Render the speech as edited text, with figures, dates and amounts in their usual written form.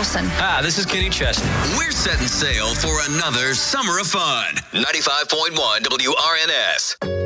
Olson. Hi, this is Kenny Chesney. We're setting sail for another summer of fun. 95.1 WRNS.